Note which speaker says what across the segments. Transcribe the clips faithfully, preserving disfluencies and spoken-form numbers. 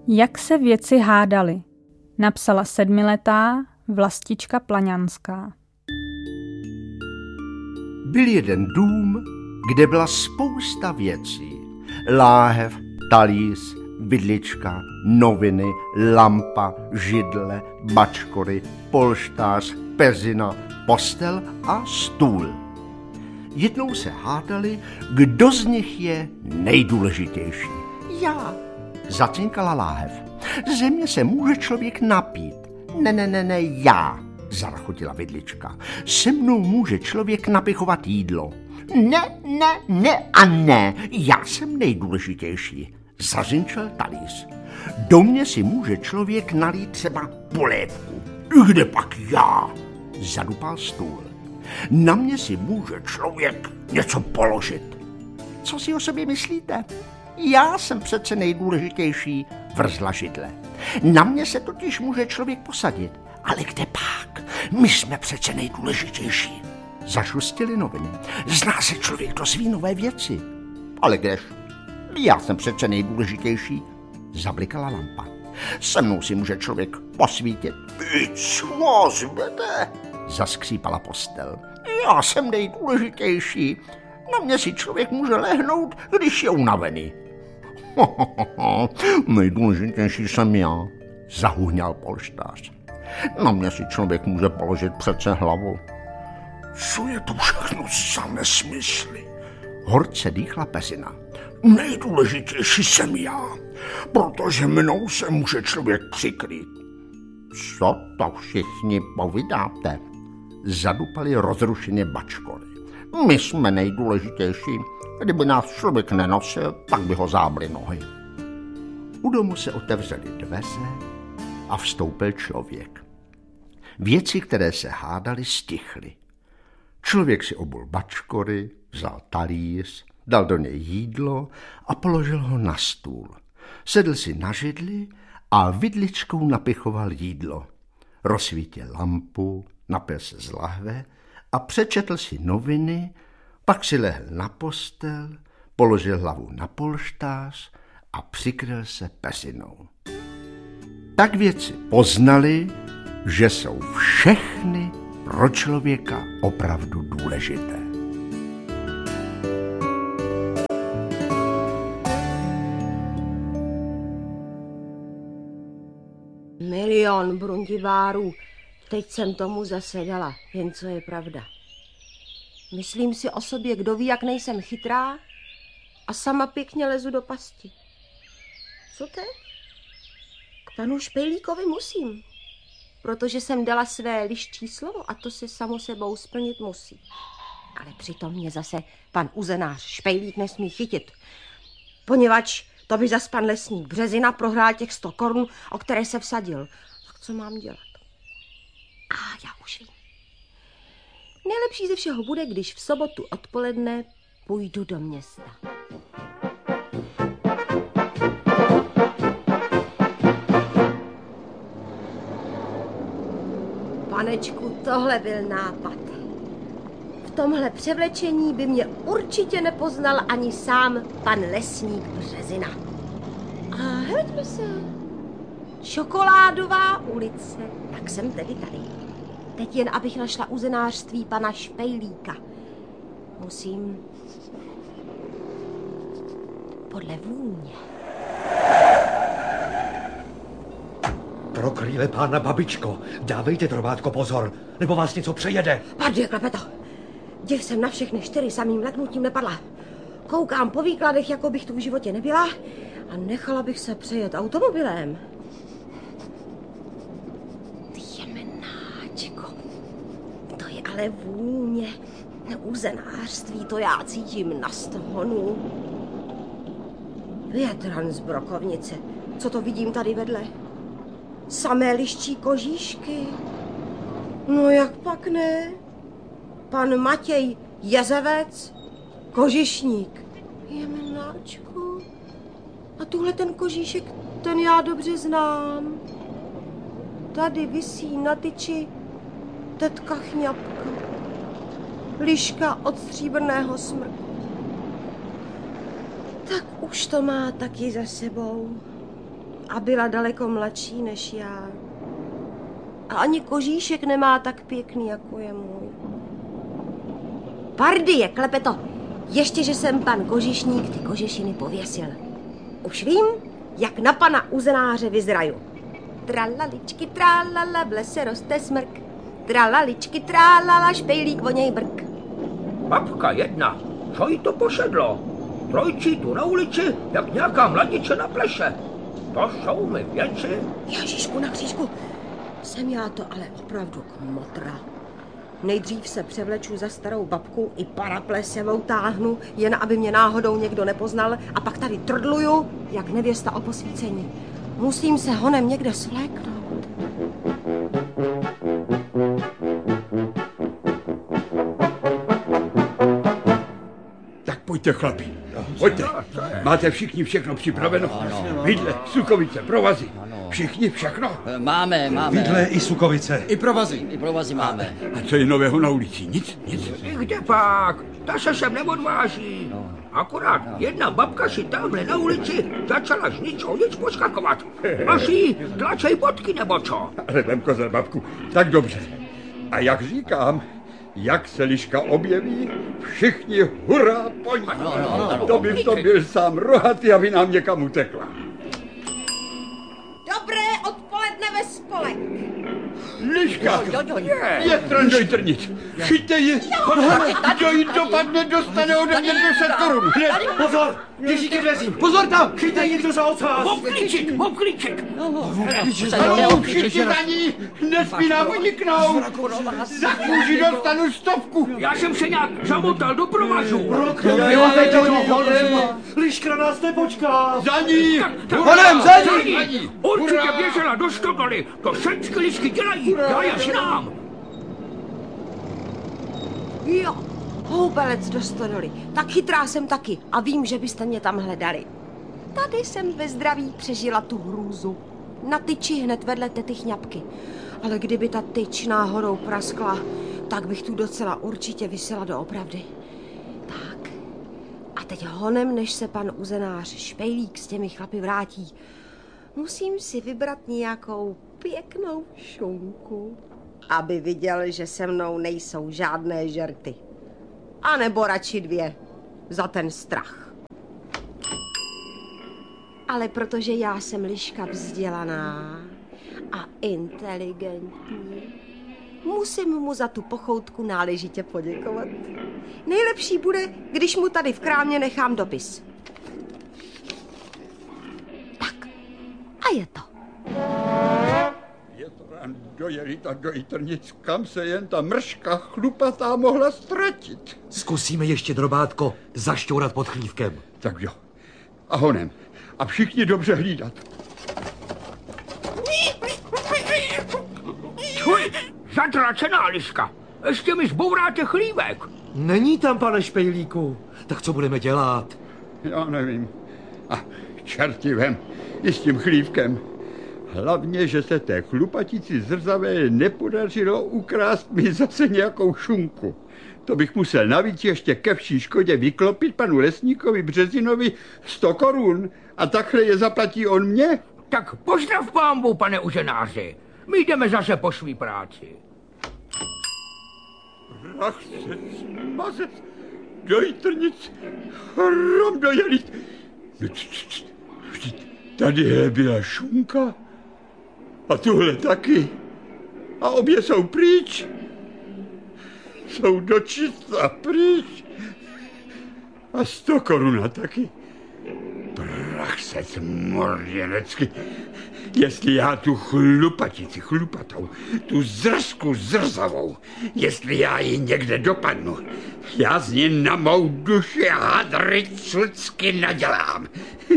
Speaker 1: Jak se věci hádaly, napsala sedmiletá Vlastička Plaňanská.
Speaker 2: Byl jeden dům, kde byla spousta věcí. Láhev, talíř, vidlička, noviny, lampa, židle, bačkory, polštář, peřina, postel a stůl. Jednou se hádali, kdo z nich je nejdůležitější. Já, zacinkala láhev. Země se může člověk napít. Ne, ne, ne, ne, já, zarchotila vidlička. Se mnou může člověk napichovat jídlo. Ne, ne, ne a ne, já jsem nejdůležitější, zařinčel talíř. Do mě si může člověk nalít třeba polévku. Kde pak já, zadupal stůl. Na mě si může člověk něco položit. Co si o sobě myslíte? Já jsem přece nejdůležitější, vrzla židle. Na mě se totiž může člověk posadit. Ale kde pak? My jsme přece nejdůležitější. Zašustily noviny. Zná se člověk dozví nové věci. Ale kdež? Já jsem přece nejdůležitější, zablikala lampa. Se mnou si může člověk posvítit. Vy co zvete? Zaskřípala postel. Já jsem nejdůležitější. Na mě si člověk může lehnout, když je unavený. Nejdůležitější jsem já, zahuhňal polštář. Na mě si člověk může položit přece hlavu. Co je to všechno za nesmysly? Horce dýchla peřina. Nejdůležitější jsem já, protože mnou se může člověk přikrýt. Co to všichni povídáte? Zadupali rozrušeně bačkory. My jsme nejdůležitější. Kdyby nás člověk nenosil, tak by ho zábly nohy. U domu se otevřely dveře a vstoupil člověk. Věci, které se hádaly, stichly. Člověk si obul bačkory, vzal talíř, dal do něj jídlo a položil ho na stůl. Sedl si na židli a vidličkou napichoval jídlo. Rozsvítil lampu, napil se z lahve a přečetl si noviny, pak si lehl na postel, položil hlavu na polštář a přikryl se peřinou. Tak věci poznali, že jsou všechny pro člověka opravdu důležité.
Speaker 3: Milion brundibárů, teď jsem tomu zase dala, jen co je pravda. Myslím si o sobě, kdo ví, jak nejsem chytrá, a sama pěkně lezu do pasti. Co teď? K panu Špejlíkovi musím, protože jsem dala své liščí slovo a to se samo sebou splnit musí. Ale přitom mě zase pan uzenář Špejlík nesmí chytit, poněvadž to by zas pan lesník Březina prohrál těch sto korun, o které se vsadil. Tak co mám dělat? A já už vím. Nejlepší ze všeho bude, když v sobotu odpoledne půjdu do města. Panečku, tohle byl nápad. V tomhle převlečení by mě určitě nepoznal ani sám pan lesník Březina. A hleďme se. Šokoládová ulice. Tak jsem tedy tady. Teď jen, abych našla uzenářství pana Špejlíka. Musím podle vůně.
Speaker 4: Pro krýle pána babičko, dávejte, trobátko, pozor, nebo vás něco přejede.
Speaker 3: Pardě, Klepeto. Děv jsem na všechny čtyři samým leknutím nepadla. Koukám po výkladech, jako bych tu v životě nebyla, a nechala bych se přejet automobilem. Ty jemenáčko, to je ale vůně. Uzenářství, to já cítím na stonu. Větran z brokovnice, co to vidím tady vedle? Samé liščí kožíšky. No jak pak ne? Pan Matěj Jezevec, kožišník. Jemenáčku. A tuhle ten kožíšek, ten já dobře znám. Tady visí na tyči tetka Chňapka. Liška od stříbrného smrku. Tak už to má taky za sebou. A byla daleko mladší než já. A ani kožíšek nemá tak pěkný, jako je můj. Pardie, Klepeto, ještě, že jsem pan kožišník ty kožešiny pověsil. Už vím, jak na pana uzenáře vyzraju. Tralaličky, tralala, v lese roste smrk. Tralaličky, tralala, špejlík voněj brk.
Speaker 5: Babka jedna, co jí to pošedlo? Trojčí tu na ulici, jak nějaká mladiče na pleše. To jsou mi věci.
Speaker 3: Ježišku na křížku, jsem já to ale opravdu kmotra. Nejdřív se převleču za starou babku i paraplesevou táhnu, jen aby mě náhodou někdo nepoznal, a pak tady trdluju, jak nevěsta o posvícení. Musím se honem někde svléknout.
Speaker 6: Tak pojďte, chlapi. Pojďte. Máte všichni všechno připraveno? Vidle, sukovice, provazy. Všichni všechno?
Speaker 7: Máme, máme.
Speaker 4: Vidle i sukovice.
Speaker 6: I provazy.
Speaker 7: I provazy máme.
Speaker 6: A co je nového na ulici? Nic? Nic?
Speaker 5: Kde pak? Ta se sem neodváží. Akorát jedna babka si tamhle na ulici začala z ničeho nic poskakovat. Až jí tlačej bodky, nebo co?
Speaker 6: Ale vem kozel, babku. Tak dobře. A jak říkám, jak se liška objeví, všichni hurá po ní.
Speaker 7: No, no, no,
Speaker 6: to bych to byl sám rohatý, aby nám někam utekla.
Speaker 3: Dobré odpoledne ve spolek.
Speaker 6: Liška, je trn do trnic. Chyťte ji, kdo jí dopadne, dostane ode mě deset korun.
Speaker 4: Pozor, běžíky dveřím. Pozor tam, chyťte ji, kdo za ocas.
Speaker 5: Obklíček, obklíček.
Speaker 6: Ano, všichni za ní, nesmí nám uniknout. Za kůži dostanu stovku.
Speaker 5: Já jsem se nějak zamotal do provazu.
Speaker 4: Liška nás nepočká.
Speaker 6: Za ní,
Speaker 5: Honem, za ní. Určitě běžela do stodoly. To všechny lišky dělají, já je znám.
Speaker 3: Jo, houbelec do stodoly. Tak chytrá jsem taky a vím, že byste mě tam hledali. Tady jsem ve zdraví přežila tu hrůzu. Na tyči hned vedle tety Chňapky. Ale kdyby ta tyč náhodou praskla, tak bych tu docela určitě visela doopravdy. Tak, a teď honem, než se pan uzenář Špejlík s těmi chlapy vrátí, musím si vybrat nějakou pěknou šunku, aby viděl, že se mnou nejsou žádné žerty. A nebo radši dvě, za ten strach. Ale protože já jsem liška vzdělaná a inteligentní, musím mu za tu pochoutku náležitě poděkovat. Nejlepší bude, když mu tady v krámě nechám dopis. Tak, a je to.
Speaker 6: Je to rán dojelit a do trnic, kam se jen ta mrška chlupatá mohla ztratit.
Speaker 4: Zkusíme ještě, drobátko, zašťourat pod chlívkem.
Speaker 6: Tak jo. A honem. A všichni dobře hlídat.
Speaker 5: Tvoj, zatracená liška. Ještě mi zbouráte chlívek.
Speaker 4: Není tam, pane Špejlíku. Tak co budeme dělat?
Speaker 6: Já nevím. A čerti vem, i s tím chlívkem. Hlavně, že se té chlupatici zrzavé nepodařilo ukrást mi zase nějakou šunku. To bych musel navíc ještě ke vší škodě vyklopit panu lesníkovi Březinovi sto korun a takhle je zaplatí on mě.
Speaker 5: Tak pozdrav pánbu, pane uzenáři. My jdeme zase po svý práci.
Speaker 6: Ach se smazec, do trnic, hrom dojelit. Vždyť tady byla šunka a tuhle taky. A obě jsou pryč. Jsou dočista pryč. A sto koruna taky. Prach se smorděnecky. Jestli já tu chlupatici chlupatou, tu zrsku zrzavou, jestli já ji někde dopadnu, já z ní na mou duši hadry cucky nadělám.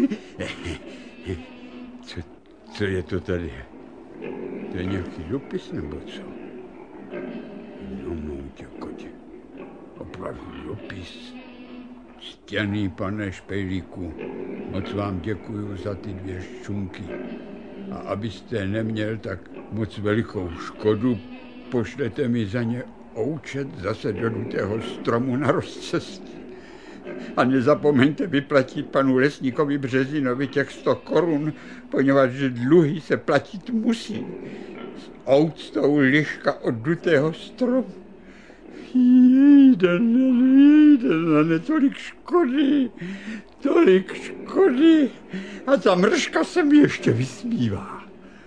Speaker 6: Co, co je to tady? To je nějaký dopis nebo co? No, moutě kotě. Opravdu dopis. Ctěný pane Špejlíku, moc vám děkuju za ty dvě šunky. A abyste neměl tak moc velikou škodu, pošlete mi za ně oučet zase do dutého stromu na rozcestí. A nezapomeňte vyplatit panu lesníkovi Březinovi těch sto korun, poněvadž dluhy se platit musí. S ouctou liška od dutého stromu. Jde, jde, ne, tolik škody, tolik škody. A ta mrška se mi ještě vysmívá.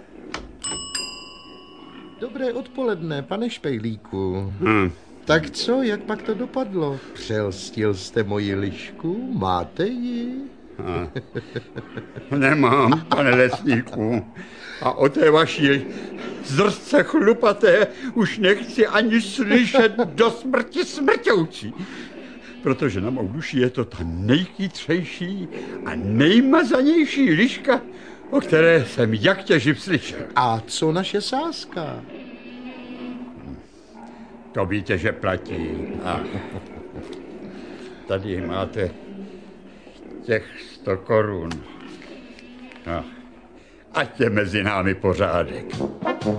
Speaker 8: Dobré odpoledne, pane Špejlíku.
Speaker 6: Hmm.
Speaker 8: Tak co, jak pak to dopadlo? Přelstil jste moji lišku? Máte ji?
Speaker 6: A, nemám, pane lesníku. A o té vaší zrstce chlupaté už nechci ani slyšet do smrti smrťoucí. Protože na mou duši je to ta nejchytřejší a nejmazanější liška, o které jsem jak těživ slyšel.
Speaker 8: A co naše sázka?
Speaker 6: To víte, že platí. A tady máte těch sto korun. A ať je mezi námi pořádek.